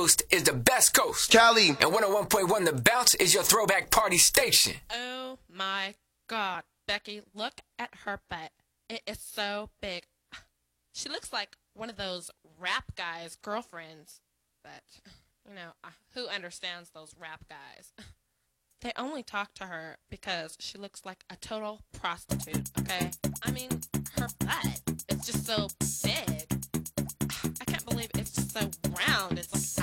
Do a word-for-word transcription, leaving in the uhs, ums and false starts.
Coast is the best coast. Cali. And one oh one point one The Bounce is your throwback party station. Oh my God, Becky, look at her butt. It is so big. She looks like one of those rap guys' girlfriends. But, you know, uh, who understands those rap guys? They only talk to her because she looks like a total prostitute, okay? I mean, her butt is just so big. I can't believe it's just so round. It's like